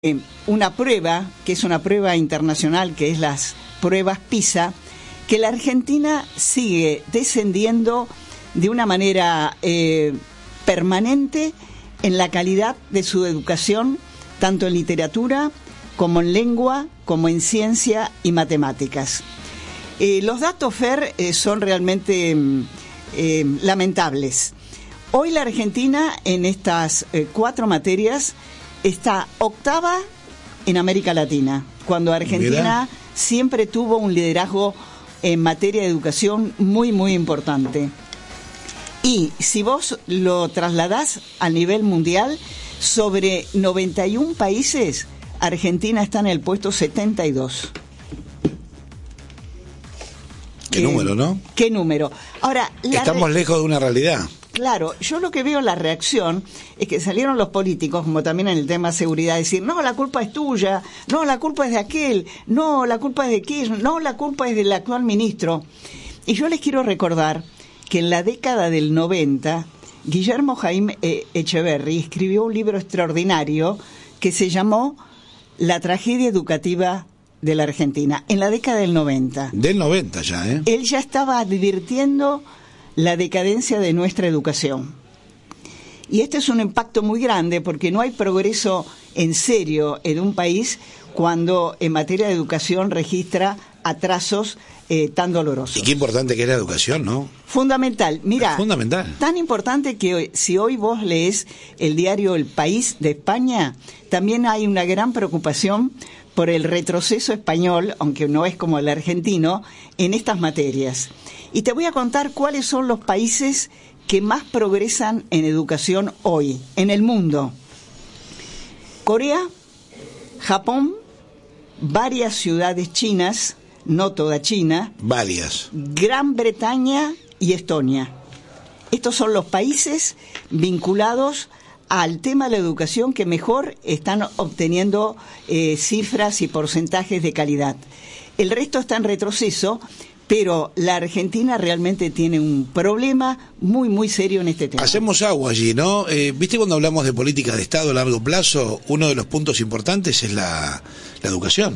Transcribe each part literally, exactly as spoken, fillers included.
Eh, una prueba, que es una prueba internacional, que es las pruebas PISA, que la Argentina sigue descendiendo de una manera eh, permanente en la calidad de su educación, tanto en literatura como en lengua, como en ciencia y matemáticas. Eh, los datos, Fer, eh, son realmente eh, lamentables. Hoy la Argentina, en estas eh, cuatro materias, está octava en América Latina, cuando Argentina Mira. siempre tuvo un liderazgo en materia de educación muy, muy importante. Y si vos lo trasladás a nivel mundial, sobre noventa y un países, Argentina está en el puesto setenta y dos. ¿Qué eh, número, no? ¿Qué número? Ahora, la Estamos re- lejos de una realidad. Claro, yo lo que veo en la reacción es que salieron los políticos, como también en el tema de seguridad, a decir, no, la culpa es tuya, no, la culpa es de aquel, no, la culpa es de Kirchner, no, la culpa es del actual ministro. Y yo les quiero recordar que en la década del noventa, Guillermo Jaime eh, Echeverri escribió un libro extraordinario que se llamó La tragedia educativa de la Argentina, en la década del noventa. Del noventa ya, ¿eh? Él ya estaba advirtiendo la decadencia de nuestra educación. Y este es un impacto muy grande porque no hay progreso en serio en un país cuando en materia de educación registra atrasos eh, tan dolorosos. Y qué importante que es la educación, ¿no? Fundamental. Mira, es fundamental. Tan importante que hoy, si hoy vos lees el diario El País de España, también hay una gran preocupación por el retroceso español, aunque no es como el argentino, en estas materias. Y te voy a contar cuáles son los países que más progresan en educación hoy, en el mundo. Corea, Japón, varias ciudades chinas, no toda China. Varias. Gran Bretaña y Estonia. Estos son los países vinculados al tema de la educación que mejor están obteniendo eh, cifras y porcentajes de calidad. El resto está en retroceso, pero la Argentina realmente tiene un problema muy, muy serio en este tema. Hacemos agua allí, ¿no? Eh, ¿Viste cuando hablamos de política de Estado a largo plazo? Uno de los puntos importantes es la, la educación.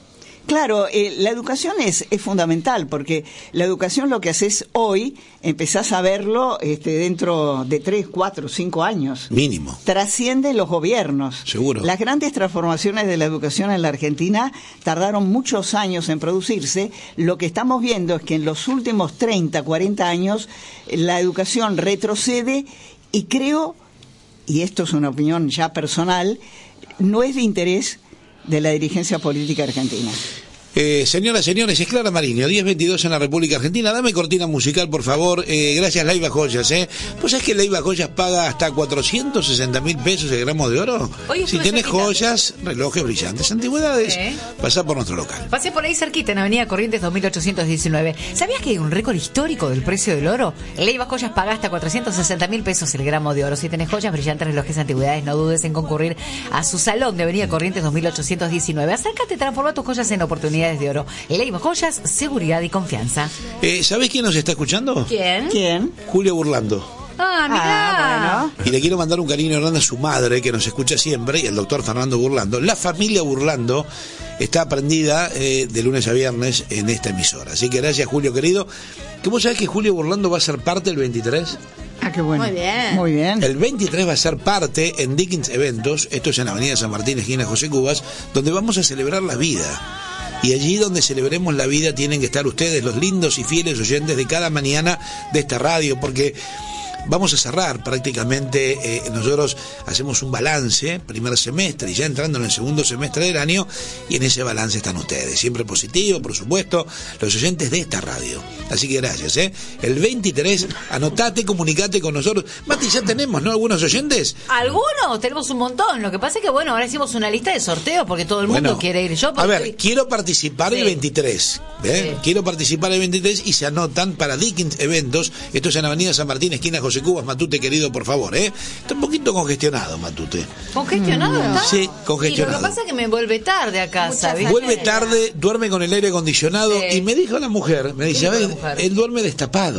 Claro, eh, la educación es, es fundamental, porque la educación lo que haces hoy, empezás a verlo este, dentro de tres, cuatro, cinco años. Mínimo. Trasciende los gobiernos. Seguro. Las grandes transformaciones de la educación en la Argentina tardaron muchos años en producirse. Lo que estamos viendo es que en los últimos treinta, cuarenta años la educación retrocede y creo, y esto es una opinión ya personal, no es de interés de la dirigencia política argentina. Eh, señoras, señores, es Clara Mariño, diez veintidós en la República Argentina. Dame cortina musical, por favor. Eh, gracias, Leiva Joyas, ¿eh? ¿Vos sabés que Leiva Joyas paga hasta cuatrocientos sesenta mil pesos el gramo de oro? Oye, si tenés cerquita. Joyas, relojes, brillantes, antigüedades, ¿Eh? pasá por nuestro local. Pasé por ahí cerquita, en Avenida Corrientes dos mil ochocientos diecinueve. ¿Sabías que hay un récord histórico del precio del oro? Leiva Joyas paga hasta cuatrocientos sesenta mil pesos el gramo de oro. Si tenés joyas, brillantes, relojes, antigüedades, no dudes en concurrir a su salón de Avenida Corrientes dos mil ochocientos diecinueve. Acércate, transforma tus joyas en oportunidades de oro. Leiva Joyas, seguridad y confianza. Eh, ¿Sabés quién nos está escuchando? ¿Quién? ¿Quién? Julio Burlando. Ah, mirá. Ah, bueno. Y le quiero mandar un cariño grande a su madre, que nos escucha siempre, y al doctor Fernando Burlando. La familia Burlando está prendida eh, de lunes a viernes en esta emisora. Así que gracias, Julio, querido. ¿Que vos sabés que Julio Burlando va a ser parte el veintitrés? Ah, qué bueno. Muy bien. Muy bien. El veintitrés va a ser parte en Dickens Eventos, esto es en Avenida San Martín, esquina José Cubas, donde vamos a celebrar la vida. Y allí donde celebremos la vida tienen que estar ustedes, los lindos y fieles oyentes de cada mañana de esta radio, porque vamos a cerrar prácticamente, eh, nosotros hacemos un balance, primer semestre, y ya entrando en el segundo semestre del año, y en ese balance están ustedes, siempre positivo, por supuesto, los oyentes de esta radio. Así que gracias, ¿eh? El veintitrés, anotate, comunicate con nosotros. Mati, ya tenemos, ¿no? ¿Algunos oyentes? Algunos, tenemos un montón. Lo que pasa es que, bueno, ahora hicimos una lista de sorteos porque todo el mundo Bueno, quiere ir. Yo a ver, estoy... quiero participar Sí. el veintitrés, ¿eh? Sí. Quiero participar el veintitrés y se anotan para Dickens Eventos. Esto es en Avenida San Martín, esquina José Cubas. Matute, querido, por favor, ¿eh? Está un poquito congestionado, Matute. ¿Congestionado está? Sí, congestionado. Y lo que pasa es que me vuelve tarde a casa, ¿viste? Vuelve tarde, duerme con el aire acondicionado Sí. y me dijo la mujer, me dice, ¿Qué a dijo ver, la mujer? él duerme destapado.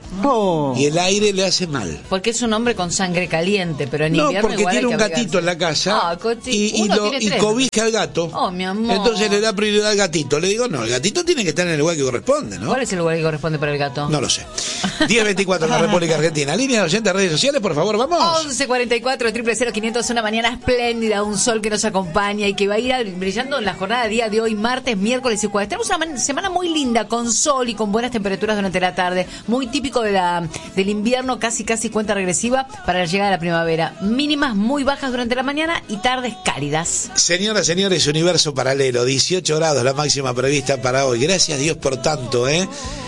Oh. Y el aire le hace mal. Porque es un hombre con sangre caliente, pero en No, invierno porque igual tiene hay un que gatito en la casa Ah, cochi- y, y, uno lo, tiene y tres. cobija al gato. Oh, mi amor. Entonces le da prioridad al gatito. Le digo, no, el gatito tiene que estar en el lugar que corresponde, ¿no? ¿Cuál es el lugar que corresponde para el gato? No lo sé. diez veinticuatro en la República Argentina. Línea de oyentes, redes sociales, por favor, vamos. once cuarenta y cuatro, triple cero, quinientos, una mañana espléndida, un sol que nos acompaña y que va a ir brillando en la jornada de día de hoy, martes, miércoles y jueves. Tenemos una man- semana muy linda, con sol y con buenas temperaturas durante la tarde, muy típico de la del invierno, casi casi cuenta regresiva para la llegada de la primavera. Mínimas muy bajas durante la mañana y tardes cálidas. Señoras, señores, universo paralelo, dieciocho grados la máxima prevista para hoy. Gracias a Dios por tanto, ¿eh?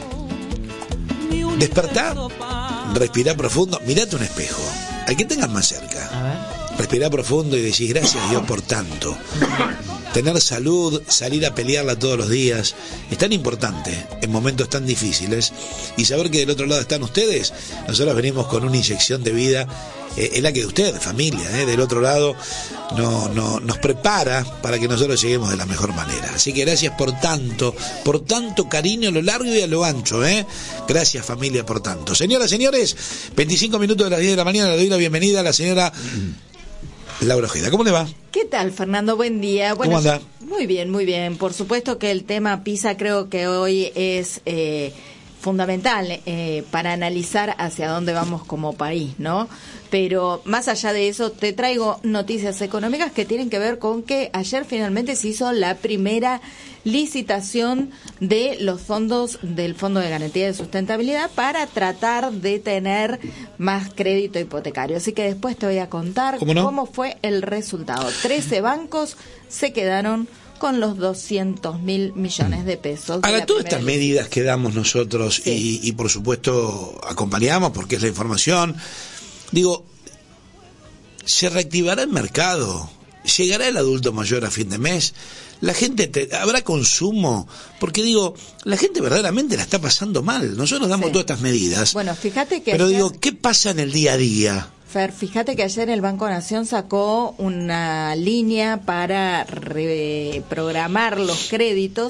Despertá, respirá profundo, mirate un espejo, al que tengas más cerca. A ver. Respirá profundo y decís gracias a Dios por tanto. Tener salud, salir a pelearla todos los días, es tan importante en momentos tan difíciles. Y saber que del otro lado están ustedes, nosotros venimos con una inyección de vida, eh, es la que ustedes, familia, eh, del otro lado, no, no, nos prepara para que nosotros lleguemos de la mejor manera. Así que gracias por tanto, por tanto cariño a lo largo y a lo ancho. ¿eh? Gracias familia por tanto. Señoras, señores, veinticinco minutos de las diez de la mañana, le doy la bienvenida a la señora Laura Ojeda. ¿Cómo le va? ¿Qué tal, Fernando? Buen día. Bueno, ¿Cómo anda? Muy bien, muy bien. Por supuesto que el tema PISA creo que hoy es eh, fundamental eh, para analizar hacia dónde vamos como país, ¿no? Pero más allá de eso, te traigo noticias económicas que tienen que ver con que ayer finalmente se hizo la primera licitación de los fondos del Fondo de Garantía de Sustentabilidad para tratar de tener más crédito hipotecario. Así que después te voy a contar ¿Cómo no? cómo fue el resultado. trece bancos se quedaron con los doscientos mil millones de pesos. de Ahora, la todas primera estas medidas que damos nosotros Sí. y, y por supuesto acompañamos porque es la información, digo, ¿se reactivará el mercado? ¿Llegará el adulto mayor a fin de mes? La gente, te, ¿habrá consumo? Porque digo, la gente verdaderamente la está pasando mal. Nosotros damos Sí. todas estas medidas. Bueno, fíjate que Pero ayer- digo, ¿qué pasa en el día a día? Fer, fíjate que ayer el Banco Nación sacó una línea para reprogramar los créditos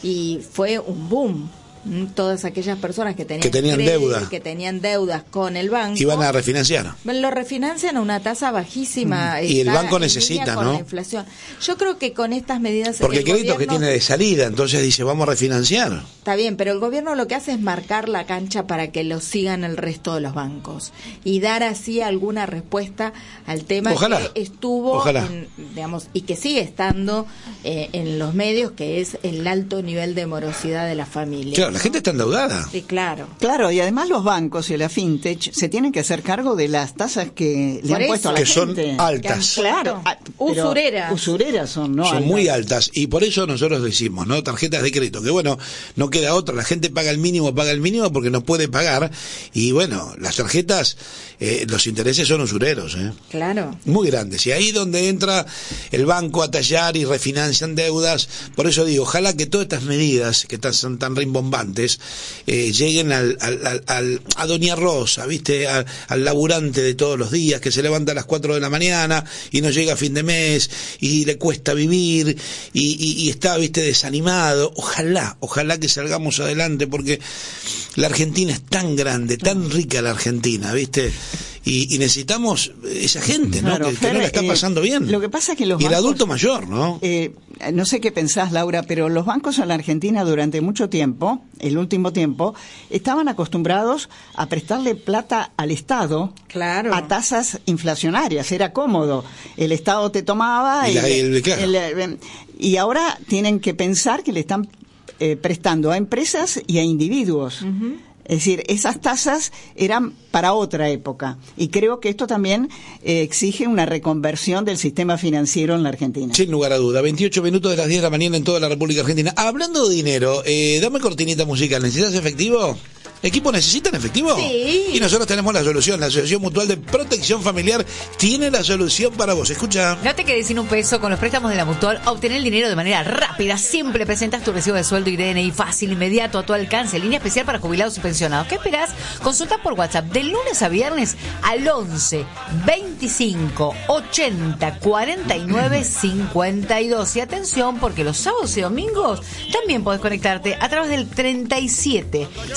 y fue un boom. Mm, Todas aquellas personas que tenían, Que tenían crédito, deuda. que tenían deudas con el banco, Iban a refinanciar. lo refinancian a una tasa bajísima. Y el está banco en necesita, línea con ¿no? la inflación. Yo creo que con estas medidas Porque el el crédito que gobierno- tiene de salida, entonces dice, vamos a refinanciar. Está bien, pero el gobierno lo que hace es marcar la cancha para que lo sigan el resto de los bancos y dar así alguna respuesta al tema Ojalá. que estuvo, Ojalá. en, digamos, y que sigue estando eh, en los medios, que es el alto nivel de morosidad de la familia. Claro, la ¿no? gente está endeudada. Sí, claro. Claro, y además los bancos y la fintech se tienen que hacer cargo de las tasas que le Por han puesto a la Que son gente. altas. Claro, ah, pero Usureras. Usureras son, ¿no? Son Altas. muy altas y por eso nosotros decimos, ¿no? Tarjetas de crédito, que bueno, no queda otra, la gente paga el mínimo, paga el mínimo porque no puede pagar y bueno, las tarjetas, eh, los intereses son usureros, ¿eh? Claro. Muy grandes. Y ahí donde entra el banco a tallar y refinancian deudas. Por eso digo, ojalá que todas estas medidas que tan, son tan rimbombantes eh, lleguen al, al, al, al- a Doña Rosa, ¿viste? Al, al laburante de todos los días que se levanta a las cuatro de la mañana y no llega a fin de mes y le cuesta vivir y, y, y está, ¿viste? Desanimado. Ojalá, ojalá que salgamos adelante porque la Argentina es tan grande, tan rica la Argentina, ¿viste? Y, y necesitamos esa gente, ¿no? Claro, que, que Fer, no la está eh, pasando bien. lo que pasa es que los y el bancos- adulto mayor, ¿no? Eh, no sé qué pensás, Laura, pero los bancos en la Argentina durante mucho tiempo, el último tiempo, estaban acostumbrados a prestarle plata al Estado Claro. a tasas inflacionarias. Era cómodo. El Estado te tomaba Y la- y, el- claro. el- eh, y ahora tienen que pensar que le están eh, prestando a empresas y a individuos. Es decir, esas tasas eran para otra época. Y creo que esto también eh, exige una reconversión del sistema financiero en la Argentina. Sin lugar a duda. veintiocho minutos de las diez de la mañana en toda la República Argentina. Hablando de dinero, eh, dame cortinita musical. ¿Necesitas efectivo? ¿Equipo necesitan efectivo? Sí. Y nosotros tenemos la solución. La Asociación Mutual de Protección Familiar tiene la solución para vos. Escucha. No te quedes sin un peso con los préstamos de la Mutual. Obtener el dinero de manera rápida. Simple. Presentas tu recibo de sueldo y D N I fácil, inmediato, a tu alcance. Línea especial para jubilados y pensionados. ¿Qué esperás? Consulta por WhatsApp de lunes a viernes al once, veinticinco, ochenta, cuarenta y nueve, cincuenta y dos. Y atención, porque los sábados y domingos también podés conectarte a través del treinta y siete, sesenta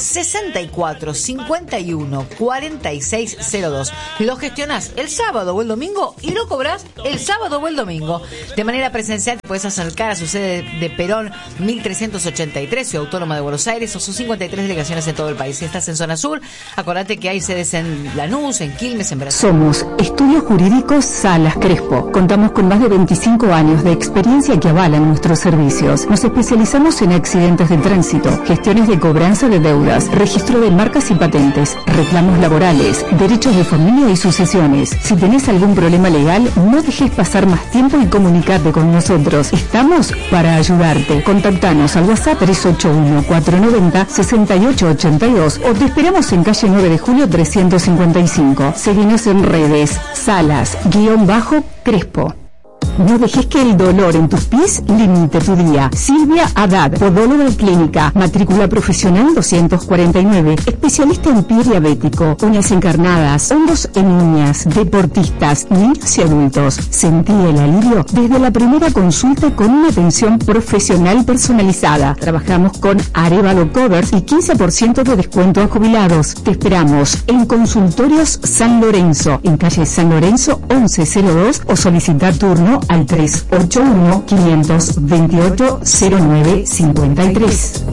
noventa y cuatro, cincuenta y uno, cuarenta y seis cero dos. Lo gestionás el sábado o el domingo y lo cobrás el sábado o el domingo. De manera presencial te puedes acercar a su sede de Perón mil trescientos ochenta y tres, Ciudad Autónoma de Buenos Aires, o sus cincuenta y tres delegaciones en todo el país. Si estás en zona sur, acordate que hay sedes en Lanús, en Quilmes, en Brasil. Somos Estudios Jurídicos Salas Crespo. Contamos con más de veinticinco años de experiencia que avalan nuestros servicios. Nos especializamos en accidentes de tránsito, gestiones de cobranza de deudas, registro de marcas y patentes, reclamos laborales, derechos de familia y sucesiones. Si tenés algún problema legal, no dejes pasar más tiempo y comunicate con nosotros. Estamos para ayudarte. Contactanos al WhatsApp tres ocho uno, cuatro nueve cero, seis ocho ocho dos o te esperamos en calle nueve de julio trescientos cincuenta y cinco. Seguinos en redes, Salas, guión bajo, Crespo. No dejes que el dolor en tus pies limite tu día. Silvia Haddad, podóloga clínica, matrícula profesional doscientos cuarenta y nueve, especialista en pie diabético, uñas encarnadas, hongos en uñas, deportistas, niños y adultos. Sentí el alivio desde la primera consulta con una atención profesional personalizada. Trabajamos con Arevalo Covers y quince por ciento de descuento a jubilados. Te esperamos en Consultorios San Lorenzo, en calle San Lorenzo once cero dos, o solicita turno al tres ocho uno, cinco dos ocho, cero nueve cinco tres.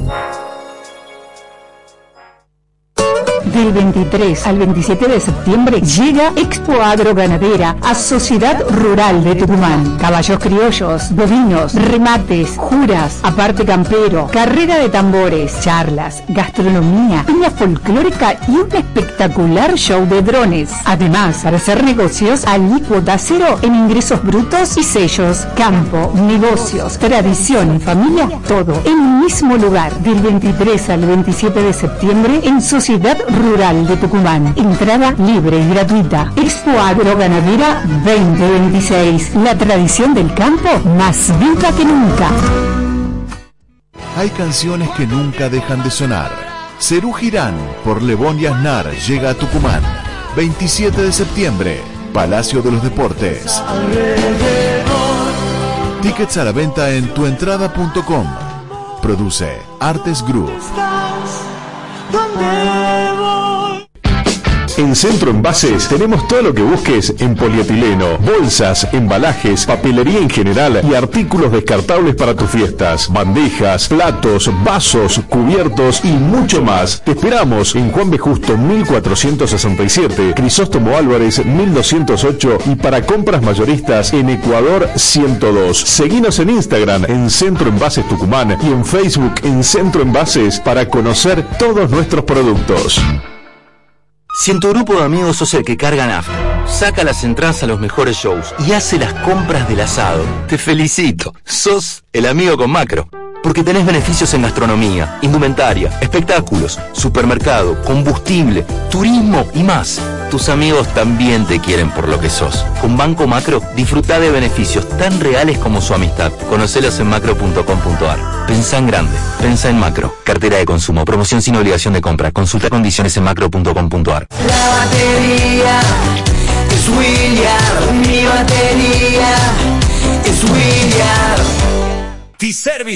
Del veintitrés al veintisiete de septiembre llega Expo Agroganadera a Sociedad Rural de Tucumán. Caballos criollos, bovinos, remates, juras, aparte campero, carrera de tambores, charlas, gastronomía, piña folclórica y un espectacular show de drones. Además, para hacer negocios, alícuota cero en ingresos brutos y sellos. Campo, negocios, tradición y familia, todo en un mismo lugar. Del veintitrés al veintisiete de septiembre en Sociedad Rural de Tucumán. Entrada libre y gratuita. Expo Agroganadera veinte veintiséis. La tradición del campo más viva que nunca. Hay canciones que nunca dejan de sonar. Serú Girán por Lebón y Aznar llega a Tucumán. veintisiete de septiembre. Palacio de los Deportes. Tickets a la venta en tuentrada punto com. Produce Artes Group. En Centro Envases tenemos todo lo que busques en polietileno, bolsas, embalajes, papelería en general y artículos descartables para tus fiestas, bandejas, platos, vasos, cubiertos y mucho más. Te esperamos en Juan B. Justo mil cuatrocientos sesenta y siete, Crisóstomo Álvarez mil doscientos ocho y para compras mayoristas en Ecuador ciento dos. Seguinos en Instagram en Centro Envases Tucumán y en Facebook en Centro Envases para conocer todos nuestros productos. Si en tu grupo de amigos sos el que carga nafta, saca las entradas a los mejores shows y hace las compras del asado, te felicito, sos el amigo con Macro. Porque tenés beneficios en gastronomía, indumentaria, espectáculos, supermercado, combustible, turismo y más. Tus amigos también te quieren por lo que sos. Con Banco Macro, disfrutá de beneficios tan reales como su amistad. Conocelos en macro punto com punto ar. Pensá en grande, pensá en Macro. Cartera de consumo, promoción sin obligación de compra. Consulta condiciones en macro punto com punto ar. La batería es William, mi batería es William. T-Service